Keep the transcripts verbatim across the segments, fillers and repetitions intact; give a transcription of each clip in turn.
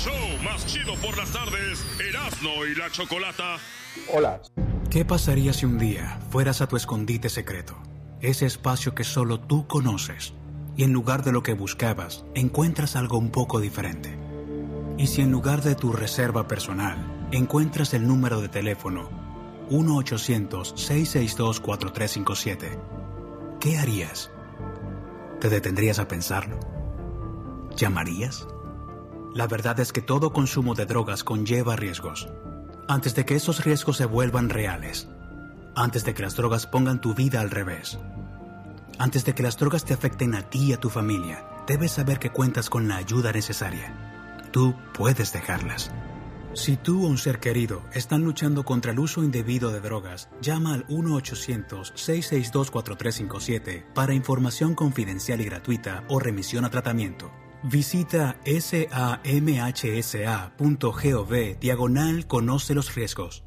show más chido por las tardes, Erasmo y la Chocolata. Hola. ¿Qué pasaría si un día fueras a tu escondite secreto? Ese espacio que solo tú conoces. Y en lugar de lo que buscabas, encuentras algo un poco diferente. Y si en lugar de tu reserva personal, encuentras el número de teléfono uno ochocientos, seiscientos sesenta y dos, cuatro tres cinco siete, ¿qué harías? ¿Te detendrías a pensarlo? ¿Llamarías? La verdad es que todo consumo de drogas conlleva riesgos. Antes de que esos riesgos se vuelvan reales, antes de que las drogas pongan tu vida al revés, antes de que las drogas te afecten a ti y a tu familia, debes saber que cuentas con la ayuda necesaria. Tú puedes dejarlas. Si tú o un ser querido están luchando contra el uso indebido de drogas, llama al uno ochocientos, seiscientos sesenta y dos, cuatro tres cinco siete para información confidencial y gratuita o remisión a tratamiento. Visita samhsa.gov diagonal conoce los riesgos.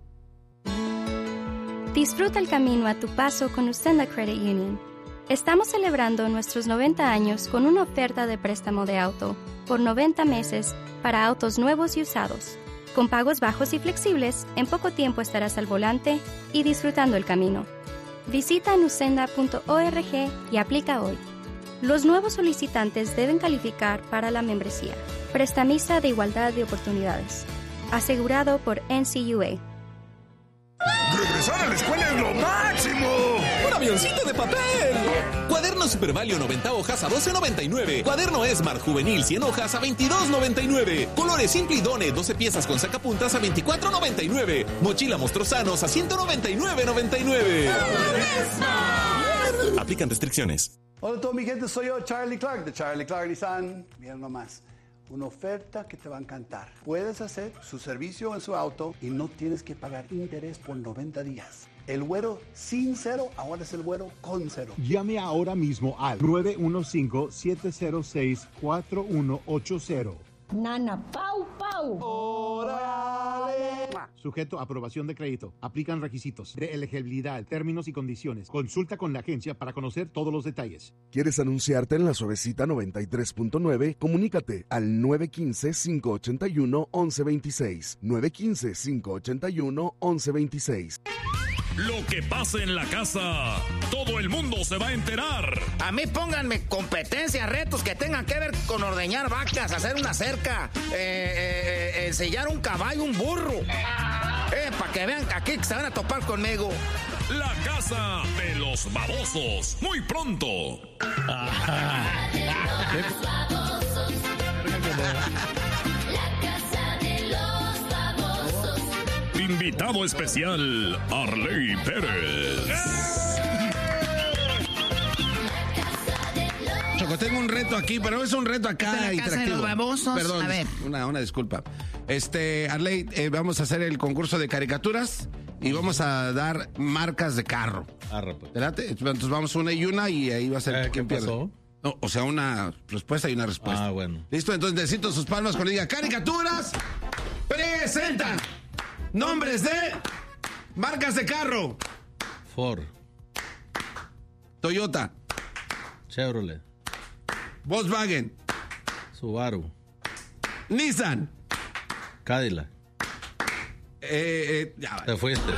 Disfruta el camino a tu paso con Usenda Credit Union. Estamos celebrando nuestros noventa años con una oferta de préstamo de auto por noventa meses para autos nuevos y usados. Con pagos bajos y flexibles, en poco tiempo estarás al volante y disfrutando el camino. Visita nusenda punto org y aplica hoy. Los nuevos solicitantes deben calificar para la membresía. Prestamista de igualdad de oportunidades. Asegurado por N C U A. ¡Regresar a la escuela es lo máximo! ¡Un avioncito de papel! Cuaderno Super Value noventa hojas a doce noventa y nueve. Cuaderno Smart Juvenil cien hojas a veintidós noventa y nueve. Colores Simple y Done doce piezas con sacapuntas a veinticuatro noventa y nueve. Mochila Monstruosanos a ciento noventa y nueve noventa y nueve. Aplican restricciones. Hola a toda mi gente, soy yo, Charlie Clark, de Charlie Clark Nissan. Miren nomás, una oferta que te va a encantar. Puedes hacer su servicio en su auto y no tienes que pagar interés por noventa días. El güero sin cero, ahora es el güero con cero. Llame ahora mismo al nueve uno cinco, siete cero seis, cuatro uno ocho cero. Nana, pau, pau. ¡Órale! Sujeto a aprobación de crédito. Aplican requisitos de elegibilidad, términos y condiciones. Consulta con la agencia para conocer todos los detalles. ¿Quieres anunciarte en la Suavecita noventa y tres punto nueve? Comunícate al nueve uno cinco, cinco ocho uno, once veintiséis. nueve uno cinco, cinco ocho uno, once veintiséis. Lo que pase en la casa, todo el mundo se va a enterar. A mí pónganme competencia, retos que tengan que ver con ordeñar vacas, hacer una cerca, eh, eh, eh, ensillar un caballo, un burro. Eh, para que vean que aquí se van a topar conmigo. La casa de los babosos, muy pronto. Invitado especial, Arley Pérez. Choco, tengo un reto aquí, pero es un reto acá ¿De la interactivo. casa de los babosos? Perdón, A ver. Una, una disculpa. Este, Arley, eh, vamos a hacer el concurso de caricaturas y vamos a dar marcas de carro. Arre, pues. ¿Te late? Entonces vamos una y una y ahí va a ser Eh, quién ¿qué pierde. pasó? No, o sea, una respuesta y una respuesta. Ah, bueno. ¿Listo? Entonces necesito sus palmas cuando diga caricaturas. Presentan nombres de marcas de carro. Ford. Toyota. Chevrolet. Volkswagen. Subaru. Nissan. Cadillac. Eh, eh, ya. Te fuiste.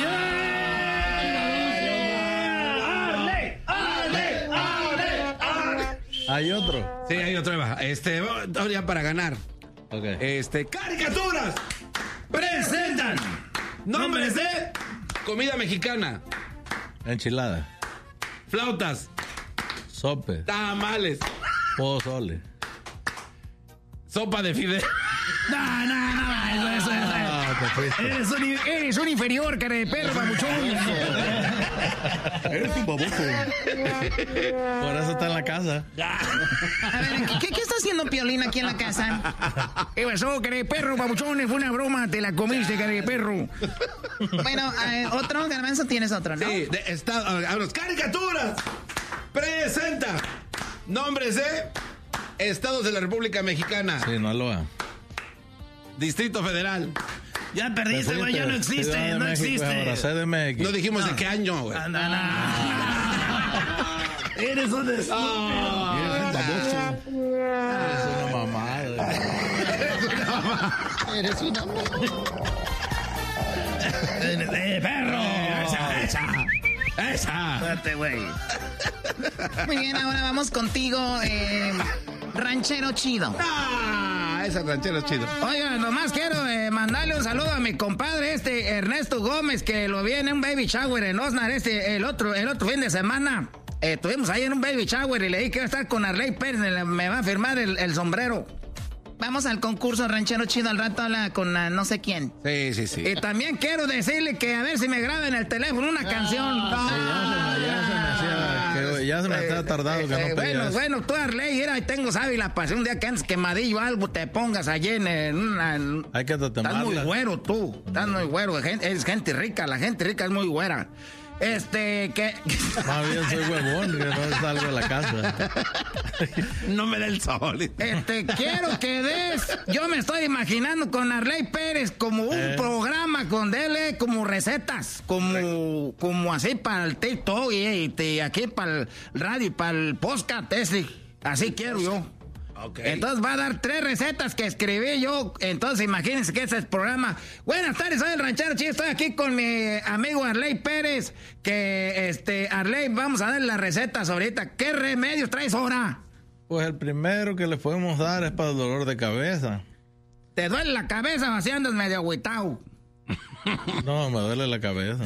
¿Hay otro? Sí, hay otro. Eva. Este, vamos ya para ganar. Ok. Este, caricaturas. Presentan nombres de comida mexicana. Enchilada. Flautas. Sope. Tamales. Pozole. Sopa de fideo. No, no, no, eso, eso, eso. Ah, te fuiste. Eres un, eres un inferior, cara de perro, babuchón. Eres un baboso. Por eso está en la casa. A ver, ¿qué, qué está haciendo Piolín aquí en la casa? ¿Qué pasó, cara de perro, babuchón? Fue una broma, te la comiste, cara de perro. Bueno, eh, otro, Garbanzo, tienes otro, ¿no? Sí, de, está, hablos, caricaturas. Presenta nombres de estados de la República Mexicana. Sinaloa. Distrito Federal. Ya perdiste, güey, ya no existe, no existe. Ahora, C D M X. No dijimos No. de qué año, güey. No, no, no. Eres un des... Ah, Eres un baboso. Es una mamada. Eres una... ¡Eh, perro! Esa, esa. ¡Esa! Suerte, güey. Muy bien, ahora vamos contigo, eh, ranchero chido. ¡Ah! Ese ranchero chido. Oiga, nomás quiero eh, mandarle un saludo a mi compadre, este Ernesto Gómez, que lo vi en un baby shower en Osnar este, el otro, el otro fin de semana. Eh, estuvimos ahí en un baby shower y le dije que iba a estar con Arley Pérez, me va a firmar el, el sombrero. Vamos al concurso ranchero chido al rato habla con uh, no sé quién. Sí, sí, sí. Y también quiero decirle que a ver si me graba en el teléfono una ah, canción. Sí, ya, se me, ya se me hacía, que ya se me estaba tardado que no eh, pedía Bueno, eso. bueno, tú Arley, mira, ahí tengo sábila para un día que antes quemadillo algo te pongas allí en, en una... En, hay que tatemarla. Estás muy güero tú, estás muy güero, es gente rica, la gente rica es muy güera. Este, que... Más bien soy huevón, que no salgo de la casa. No me da el sol. Este, quiero que des... Yo me estoy imaginando con Arley Pérez como un eh. programa con dele como recetas, como, como así para el TikTok y, y aquí para el radio y para el podcast ese. Así quiero yo. Okay. Entonces va a dar tres recetas que escribí yo. Entonces imagínense que ese es el programa. Buenas tardes, soy el ranchero chido. Estoy aquí con mi amigo Arley Pérez. Que este, Arley, vamos a dar las recetas ahorita. ¿Qué remedios traes ahora? Pues el primero que le podemos dar es para el dolor de cabeza. ¿Te duele la cabeza o así andas medio agüitao? No, me duele la cabeza.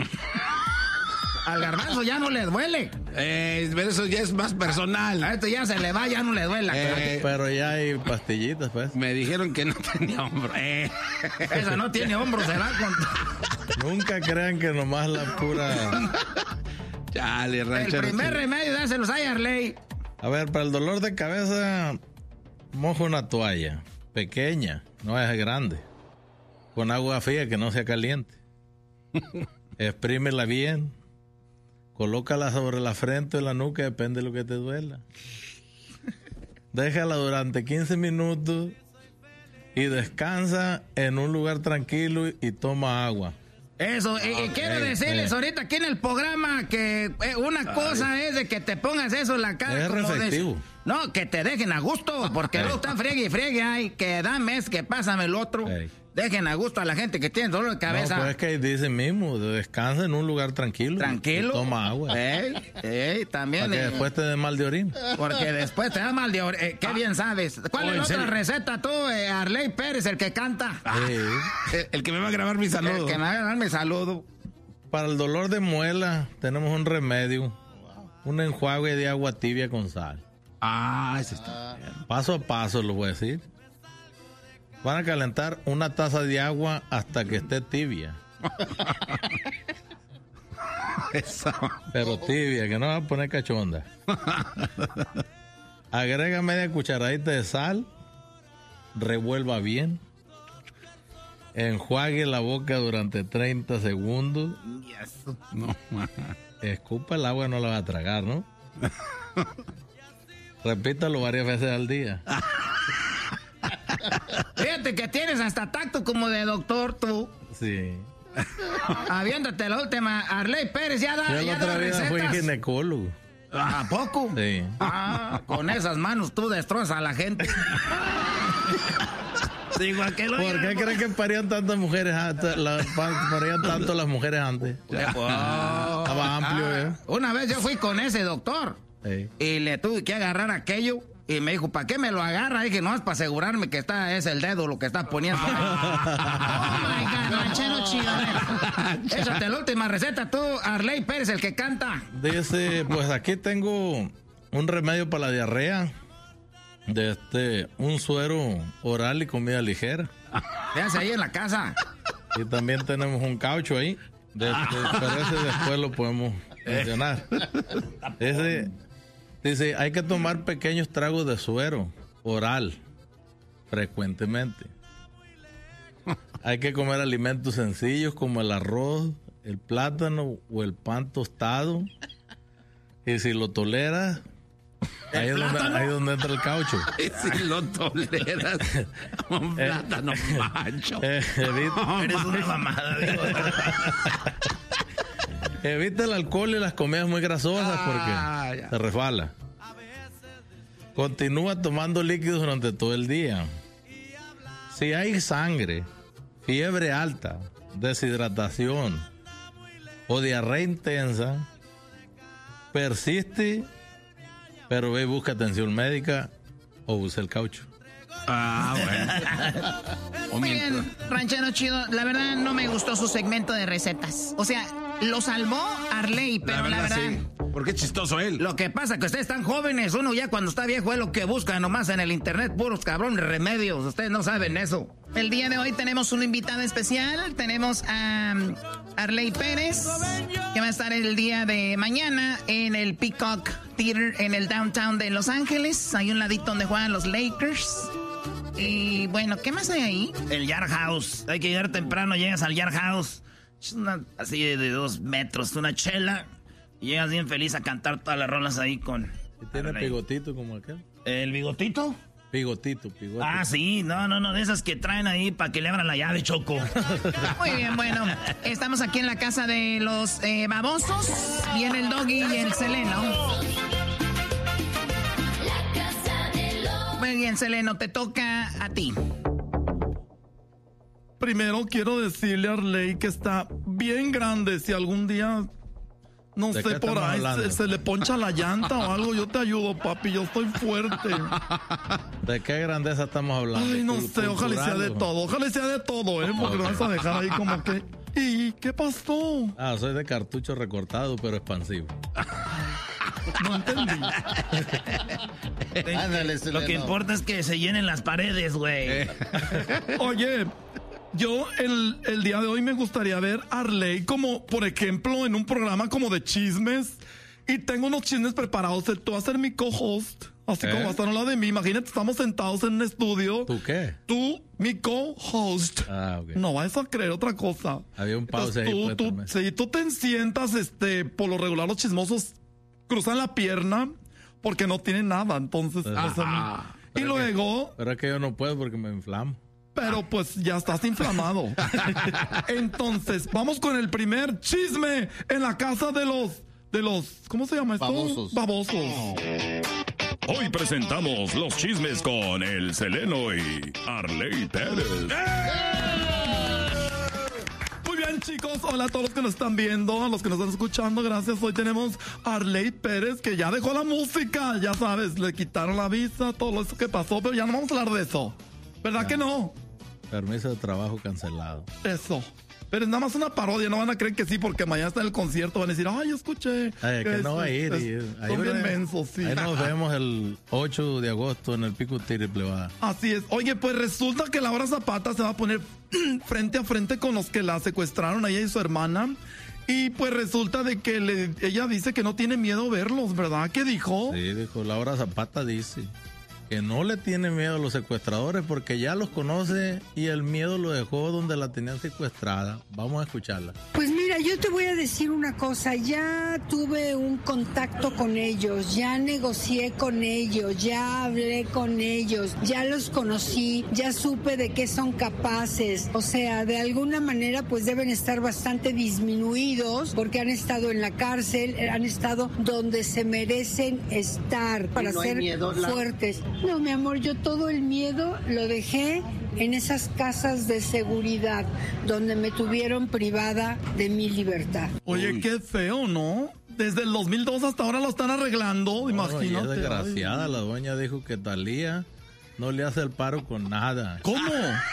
Al garbanzo ya no le duele. Eh, pero eso ya es más personal. A esto ya se le va, ya no le duele. Eh, pero ya hay pastillitas, pues. Me dijeron que no tenía hombro. Eh. Esa no tiene hombro, se va con... Nunca crean que nomás la pura... Chale, ranchero. El primer chido. Remedio, dáselos a Arley. A ver, para el dolor de cabeza, moja una toalla. Pequeña, no es grande. Con agua fría que no sea caliente. Exprímela bien. Colócala sobre la frente o la nuca, depende de lo que te duela. Déjala durante quince minutos y descansa en un lugar tranquilo y toma agua. Eso, y, y quiero eh, decirles eh. ahorita aquí en el programa que eh, una Ay. cosa es de que te pongas eso en la cara. Es receptivo. De, no, que te dejen a gusto, porque luego están friegue y friegue, ay, que dame es, que pásame el otro. Ey. Dejen a gusto a la gente que tiene dolor de cabeza. No, pues es que dice mismo, descansa en un lugar tranquilo. Tranquilo. Y toma agua. Ey, ey, también. Para que eh, después te dé mal de orina. Porque después te da mal de orina. Eh, qué ah. bien sabes. ¿Cuál oh, es la otra receta tú, eh, Arley Pérez, el que canta? Ah, el, el que me va a grabar mi saludo. El que me va a grabar mi saludo. Para el dolor de muela tenemos un remedio. Un enjuague de agua tibia con sal. Ah, ese está bien. Paso a paso lo voy a decir. Van a calentar una taza de agua hasta que esté tibia. Eso. Pero tibia, que no va a poner cachonda. Agrega media cucharadita de sal. Revuelva bien. Enjuague la boca durante treinta segundos. Yes. No. Escupa el agua, no la va a tragar, ¿no? Repítalo varias veces al día. Fíjate que tienes hasta tacto como de doctor tú. Sí. Aviéntate la última. Arley Pérez ya da, Yo ya la otra da vida recetas. fui ginecólogo. ¿A poco? Sí. Ah, con esas manos tú destrozas a la gente. Digo, ¿a qué lo ¿Por qué crees que parían tantas mujeres antes? La, parían tanto las mujeres antes. Oh, Estaba amplio, ah, ¿eh? Una vez yo fui con ese doctor. Sí. Y le tuve que agarrar aquello. Y me dijo, ¿para qué me lo agarra? Dije, no, es para asegurarme que está, es el dedo lo que está poniendo. Oh my God, ranchero chido. Échate la última receta tú, Arley Pérez, el que canta. Dice, pues aquí tengo un remedio para la diarrea. De este, un suero oral y comida ligera. ¿Qué hace ahí en la casa? Y también tenemos un caucho ahí. De este, pero ese después lo podemos mencionar. Ese... Dice, hay que tomar pequeños tragos de suero oral frecuentemente. Hay que comer alimentos sencillos como el arroz, el plátano o el pan tostado. Y si lo toleras, ahí es donde, ahí donde entra el caucho. Y si lo toleras, un plátano macho. Eh, evita, oh, eres una mamada, digo. Evita el alcohol y las comidas muy grasosas ah, porque ya. se resbala. Continúa tomando líquidos durante todo el día. si hay sangre, fiebre alta, deshidratación o diarrea intensa, persiste, pero ve y busca atención médica o usa el caucho. Ah, bueno. Muy bien, ranchero chido. La verdad no me gustó su segmento de recetas. O sea, lo salvó Arley, pero la verdad... La verdad sí. ¿Por qué chistoso él? Lo que pasa es que ustedes están jóvenes. Uno ya cuando está viejo es lo que busca nomás en el internet. Puros cabrones remedios. Ustedes no saben eso. El día de hoy tenemos un invitado especial. Tenemos a um, Arley Pérez, que va a estar el día de mañana en el Peacock Theater en el downtown de Los Ángeles. Hay un ladito donde juegan los Lakers. Y bueno, ¿qué más hay ahí? El Yard House. Hay que llegar temprano, llegas al Yard House. Es una, así de, de dos metros, una chela. Y llegas bien feliz a cantar todas las rolas ahí con... ¿Y tiene Arley. Bigotito como aquel? ¿El bigotito? Bigotito, bigotito. Ah, sí, no, no, no, de esas que traen ahí para que le abran la llave, Choco. Muy bien, bueno, estamos aquí en la casa de los eh, babosos. Viene el Doggy y el Seleno. Muy bien, Seleno, te toca a ti. Primero quiero decirle a Arley que está bien grande. Si algún día, no sé, por ahí se, se le poncha la llanta o algo, yo te ayudo, papi. Yo estoy fuerte. ¿De qué grandeza estamos hablando? Ay, no sé, ojalá sea de todo. Ojalá sea de todo, ¿eh? Porque me vas a dejar ahí como que... ¿Y qué pasó? Ah, soy de cartucho recortado, pero expansivo. No entendí. Ándale, lo que importa es que se llenen las paredes, güey. Oye, yo el, el día de hoy me gustaría ver a Arley como, por ejemplo, en un programa como de chismes. Y tengo unos chismes preparados. Tú vas a ser mi co-host. Así ¿Eh? como vas a estar al lado de mí. Imagínate, estamos sentados en un estudio. ¿Tú qué? Tú, mi co-host. Ah, ok. No vas a creer otra cosa. Había un pause Entonces, ahí. Tú, tú, sí, tú te sientas, este, por lo regular los chismosos cruzan la pierna porque no tienen nada. Entonces, ah, y luego... Que, pero es que yo no puedo porque me inflamo. Pero pues ya estás inflamado. Entonces, vamos con el primer chisme en la casa de los... De los... ¿Cómo se llama esto? Babosos. Babosos. Hoy presentamos los chismes con el Seleno y Arley Pérez. Muy bien, chicos. Hola a todos los que nos están viendo, a los que nos están escuchando. Gracias. Hoy tenemos a Arley Pérez, que ya dejó la música. Ya sabes, le quitaron la visa, todo eso que pasó, pero ya no vamos a hablar de eso. ¿Verdad ya. que no? Permiso de trabajo cancelado. Eso. Pero es nada más una parodia, no van a creer que sí, porque mañana está en el concierto, van a decir, ay, escuché. Ay, que, que no va a ir. Es, y, ahí son bien mensos, sí. Ahí nos vemos el ocho de agosto en el Pico Triple Va. Así es. Oye, pues resulta que Laura Zapata se va a poner frente a frente con los que la secuestraron, ella y su hermana. Y pues resulta de que le, ella dice que no tiene miedo verlos, ¿verdad? ¿Qué dijo? Sí, dijo, Laura Zapata dice que no le tiene miedo a los secuestradores porque ya los conoce y el miedo lo dejó donde la tenían secuestrada. Vamos a escucharla. Pues mira, yo te voy a decir una cosa, ya tuve un contacto con ellos, ya negocié con ellos, ya hablé con ellos, ya los conocí, ya supe de qué son capaces. O sea, de alguna manera pues deben estar bastante disminuidos porque han estado en la cárcel, han estado donde se merecen estar para no ser miedo, la... fuertes. No, mi amor, yo todo el miedo lo dejé en esas casas de seguridad donde me tuvieron privada de mi libertad. Oye, qué feo, ¿no? Desde el dos mil dos hasta ahora lo están arreglando, bueno, imagínate. Es desgraciada, la dueña dijo que Talía no le hace el paro con nada. ¿Cómo?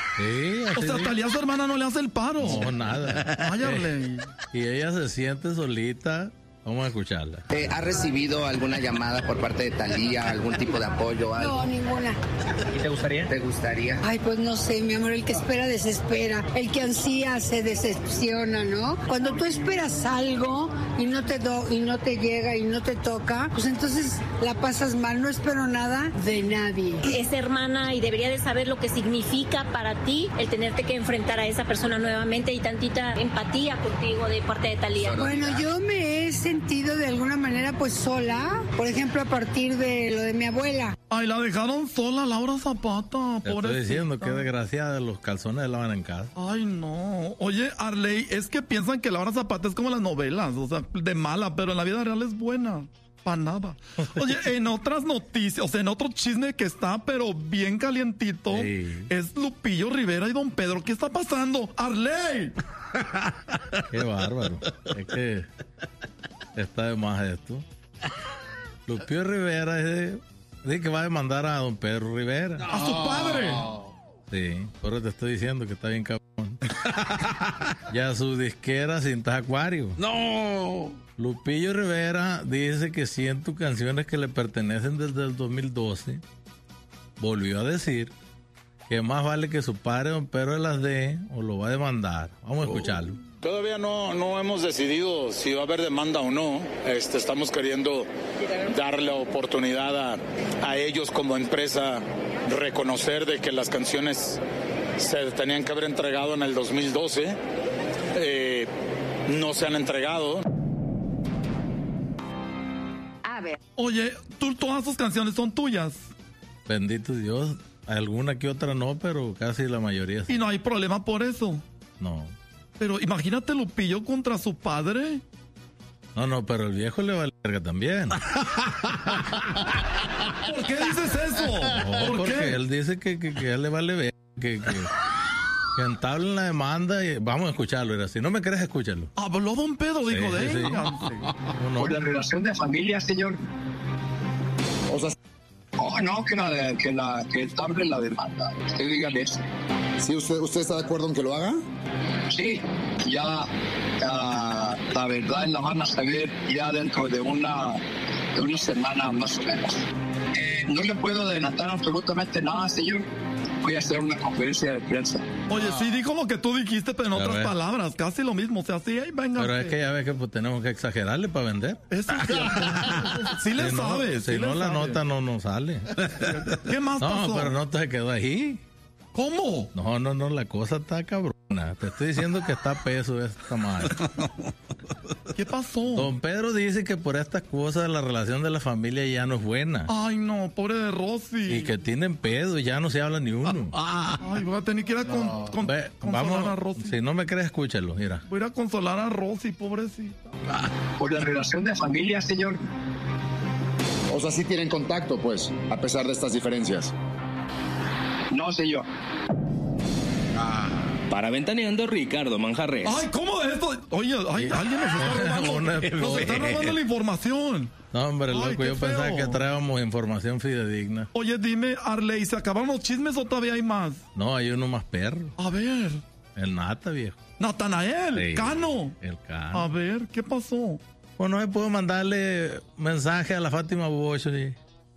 Sí, o sea, Talía a su hermana no le hace el paro. No, nada. Váyale. Y ella se siente solita. Vamos a escucharla. Eh, ¿Ha recibido alguna llamada por parte de Talía, algún tipo de apoyo? Algo? No, ninguna. ¿Y te gustaría? ¿Te gustaría? Ay, pues no sé, mi amor, el que espera desespera, el que ansía se decepciona, ¿no? Cuando tú esperas algo y no te do, y no te llega y no te toca, pues entonces la pasas mal. No espero nada de nadie. Es hermana y debería de saber lo que significa para ti el tenerte que enfrentar a esa persona nuevamente y tantita empatía contigo de parte de Talía. Bueno, yo me he sentido de alguna manera pues sola, por ejemplo a partir de lo de mi abuela. Ay, la dejaron sola Laura Zapata, Te estoy diciendo que desgraciada, los calzones lavan en casa. Ay, no. Oye, Arley, es que piensan que Laura Zapata es como las novelas, o sea, de mala, pero en la vida real es buena. Para nada. Oye, en otras noticias, o sea, en otro chisme que está, pero bien calientito, sí. Es Lupillo Rivera y Don Pedro. ¿Qué está pasando? ¡Arley! Qué bárbaro. Es que está de más esto. Lupillo Rivera es de, de que va a demandar a Don Pedro Rivera. No. ¡A su padre! Sí, por eso te estoy diciendo que está bien cabrón. Ya su disquera Cintas Acuario. ¡No! Lupillo Rivera dice que ciento canciones que le pertenecen desde el dos mil doce. Volvió a decir que más vale que su padre Don Pedro las dé o lo va a demandar. Vamos a escucharlo. Todavía no, no hemos decidido si va a haber demanda o no. Este, estamos queriendo darle la oportunidad a, a ellos como empresa reconocer de que las canciones se tenían que haber entregado en el dos mil doce. Eh, no se han entregado. A ver. Oye, tú, todas sus canciones son tuyas. Bendito Dios. Alguna que otra no, pero casi la mayoría sí. Y no hay problema por eso. No. Pero imagínate Lupillo contra su padre. No, no, pero el viejo le vale verga también. ¿Por qué dices eso? No, ¿Por porque qué? él dice que, que, que a él le vale verga, que, que, que entablen la demanda y vamos a escucharlo. Era. Si no me crees, escúchalo. Habló Don Pedro, sí, dijo de sí, ella. Sí. No, no. Por la relación de familia, señor. O sea, oh, no, que la que la que estable la demanda. Usted dígale eso. ¿Sí, usted, usted está de acuerdo en que lo haga? Sí, ya uh, la verdad la van a saber ya dentro de una, de una semana más o menos. Eh, no le puedo adelantar absolutamente nada, señor. Voy a hacer una conferencia de prensa. Oye, sí dijo lo que tú dijiste, pero en pero otras es, palabras, casi lo mismo. O sea, sí, ahí venga. Pero es que ya ves que pues, tenemos que exagerarle para vender. Eso es sí le si sabe. No, sí si le no, sabe. la nota no nos sale. ¿Qué más no, pasó? No, pero no se quedó ahí. ¿Cómo? No, no, no, la cosa está cabrona. Te estoy diciendo que está a peso esta madre. ¿Qué pasó? Don Pedro dice que por estas cosas la relación de la familia ya no es buena. Ay, no, pobre de Rosy. Y que tienen pedo y ya no se habla ni uno. Ah, ay, voy a tener que ir a con, no. con, Ve, consolar vamos, a Rosy. Si no me crees, escúchalo, mira. Voy a ir a consolar a Rosy, pobrecita. Por la relación de familia, señor. O sea, sí tienen contacto, pues, a pesar de estas diferencias. No, señor. Ah. Para Ventaneando, Ricardo Manjarres. Ay, ¿cómo de esto? Oye, ay, alguien nos está robando, nos está robando la información. No, hombre, ay, loco, yo feo. pensaba que traíamos información fidedigna. Oye, dime, Arley, ¿se acabaron los chismes o todavía hay más? No, hay uno más perro. A ver. El Nata, viejo. Natanael, sí, Cano. El Cano. A ver, ¿qué pasó? Pues no me puedo mandarle mensaje a la Fátima Bosch. ¿Sí?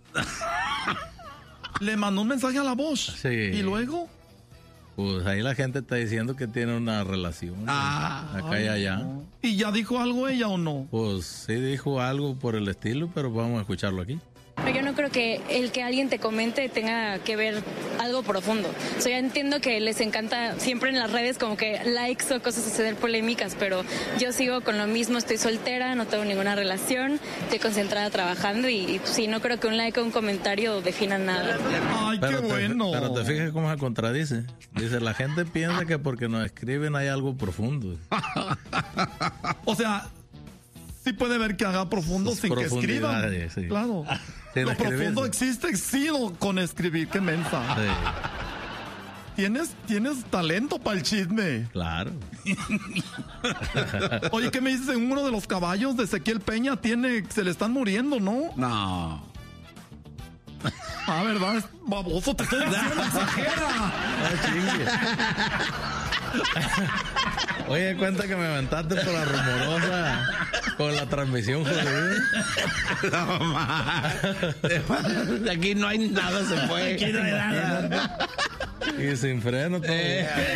Le mandó un mensaje a la Bosch. Sí. ¿Y luego? Pues ahí la gente está diciendo que tiene una relación. Ah, acá ay, y allá. No. ¿Y ya dijo algo ella o no? Pues sí dijo algo por el estilo, pero vamos a escucharlo aquí. Yo no creo que el que alguien te comente tenga que ver algo profundo. O sea, ya entiendo que les encanta siempre en las redes como que likes o cosas hacer polémicas, pero yo sigo con lo mismo, estoy soltera, no tengo ninguna relación, estoy concentrada trabajando y, y sí, no creo que un like o un comentario definan nada. Ay, pero qué te, bueno. Pero te fijas cómo se contradice. Dice, la gente piensa que porque nos escriben hay algo profundo. O sea, sí puede ver que haga profundo Sus sin que escriban. Sí. Claro. Sin lo escribir, profundo sí. existe, sí, con escribir, qué mensa. Sí. ¿Tienes, tienes talento para el chisme. Claro. Oye, ¿qué me dices? En uno de los caballos de Ezequiel Peña tiene, se le están muriendo, ¿no? No. Ah, ¿verdad? Es baboso, te estoy diciendo, exagera. Oye, cuenta que me aventaste por la rumorosa con la transmisión, joder. No, ma. De aquí no hay nada, se fue. Aquí no hay nada. Y sin freno todo. Eh.